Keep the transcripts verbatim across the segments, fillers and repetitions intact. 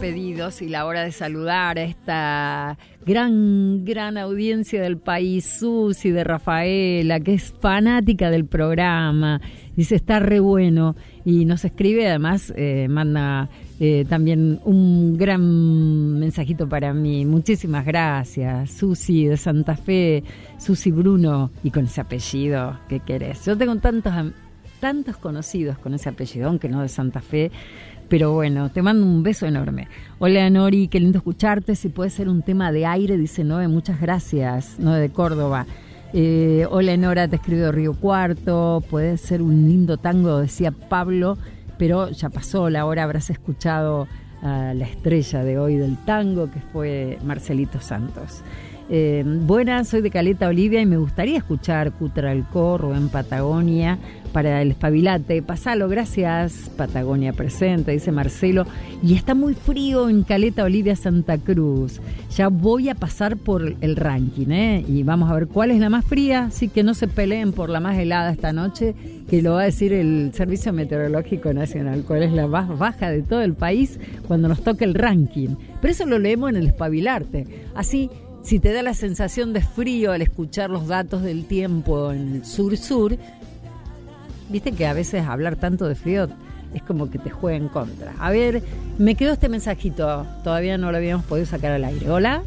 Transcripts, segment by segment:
despedidos y la hora de saludar a esta gran, gran audiencia del país. Susi de Rafaela, que es fanática del programa, dice está re bueno y nos escribe, además eh, manda eh, también un gran mensajito para mí. Muchísimas gracias, Susi de Santa Fe, Susi Bruno, y con ese apellido, ¿qué querés? Yo tengo tantos, tantos conocidos con ese apellido, aunque no de Santa Fe. Pero bueno, te mando un beso enorme. Hola Nori, qué lindo escucharte. Si puede ser un tema de aire, dice Noé, muchas gracias. Noé de Córdoba. Eh, hola Nora, te escribo Río Cuarto. Puede ser un lindo tango, decía Pablo, pero ya pasó la hora. Habrás escuchado a la estrella de hoy del tango, que fue Marcelito Santos. Eh, buenas, soy de Caleta Olivia y me gustaría escuchar Cutralcó, Rubén Patagonia, para el espabilate. Pasalo, gracias. Patagonia presente, dice Marcelo. Y está muy frío en Caleta Olivia, Santa Cruz. Ya voy a pasar por el ranking, ¿eh? Y vamos a ver cuál es la más fría. Así que no se peleen por la más helada esta noche, que lo va a decir el Servicio Meteorológico Nacional, cuál es la más baja de todo el país cuando nos toque el ranking. Pero eso lo leemos en el espabilarte. Así, si te da la sensación de frío al escuchar los datos del tiempo en el sur-sur, viste que a veces hablar tanto de frío es como que te juega en contra. A ver, me quedó este mensajito, todavía no lo habíamos podido sacar al aire. Hola.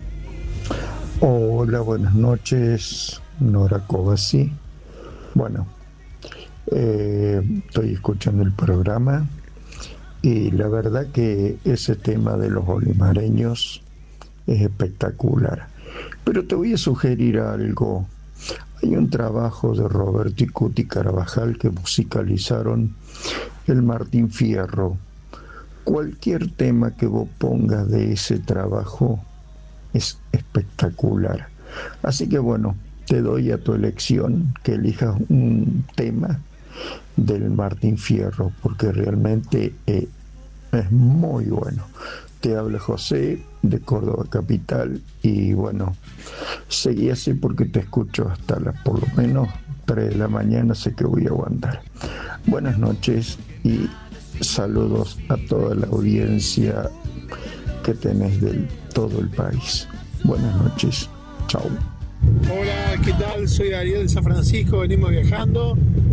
Hola, buenas noches, Nora Covasi. Bueno, eh, estoy escuchando el programa y la verdad que ese tema de los olimareños es espectacular. Pero te voy a sugerir algo. Hay un trabajo de Roberto y Cuti Carabajal que musicalizaron el Martín Fierro. Cualquier tema que vos pongas de ese trabajo es espectacular. Así que bueno, te doy a tu elección que elijas un tema del Martín Fierro, porque realmente eh, es muy bueno. Te habla José de Córdoba Capital y bueno, seguí así porque te escucho hasta las por lo menos tres de la mañana, sé que voy a aguantar. Buenas noches y saludos a toda la audiencia que tenés de todo el país. Buenas noches, chao. Hola, ¿qué tal? Soy Ariel de San Francisco, venimos viajando.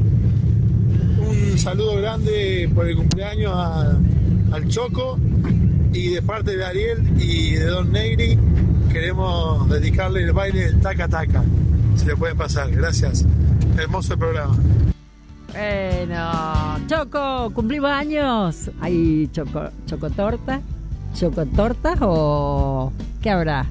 Un saludo grande por el cumpleaños a, al Choco. Y de parte de Ariel y de Don Negri queremos dedicarle el baile del taca taca. Si le pueden pasar, gracias. Hermoso el programa. Bueno, Choco, cumplimos años. ¿Hay choco, chocotorta? ¿Chocotortas o qué habrá?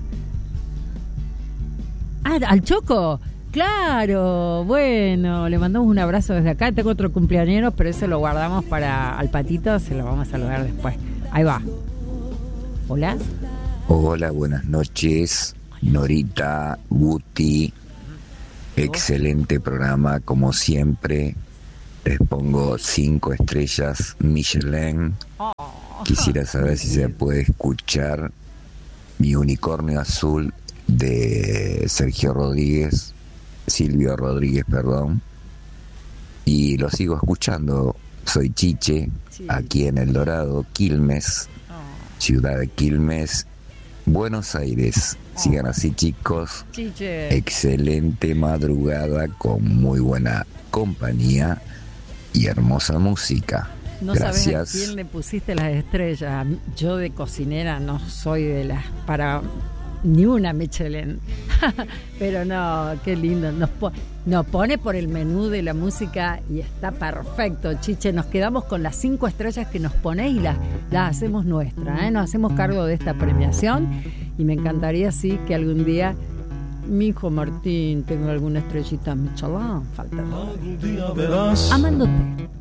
Ah, al Choco. Claro, bueno, le mandamos un abrazo desde acá. Tengo otro cumpleañero, pero ese lo guardamos para al patito, se lo vamos a saludar después. Ahí va. Hola. Hola, buenas noches, Norita, Guti. Excelente programa, como siempre. Les pongo cinco estrellas Michelin. Quisiera saber si se puede escuchar Mi Unicornio Azul de Sergio Rodríguez, Silvio Rodríguez, perdón. Y lo sigo escuchando. Soy Chiche, sí. Aquí en El Dorado, Quilmes. Ciudad de Quilmes, Buenos Aires. Sigan así, chicos. Chiche. Excelente madrugada con muy buena compañía y hermosa música. No Gracias. Sabes a quién le pusiste las estrellas. Yo de cocinera no soy de las para ni una Michelin. Pero no, qué lindo. Nos, po- nos pone por el menú de la música y está perfecto, Chiche. Nos quedamos con las cinco estrellas que nos ponéis y las, las hacemos nuestras, ¿eh? Nos hacemos cargo de esta premiación y me encantaría, sí, que algún día mi hijo Martín tenga alguna estrellita Michelin. Falta todo. Amándote.